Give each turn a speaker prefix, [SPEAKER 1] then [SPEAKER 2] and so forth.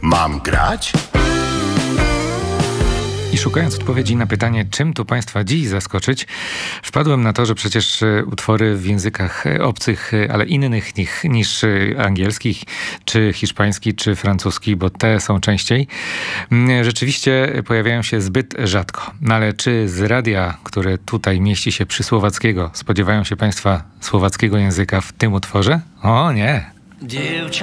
[SPEAKER 1] Mam grać?
[SPEAKER 2] I szukając odpowiedzi na pytanie, czym tu Państwa dziś zaskoczyć, wpadłem na to, że przecież utwory w językach obcych, ale innych niż angielskich, czy hiszpański, czy francuski, bo te są częściej, rzeczywiście pojawiają się zbyt rzadko. No ale czy z radia, które tutaj mieści się przy Słowackiego, spodziewają się Państwa słowackiego języka w tym utworze? O nie!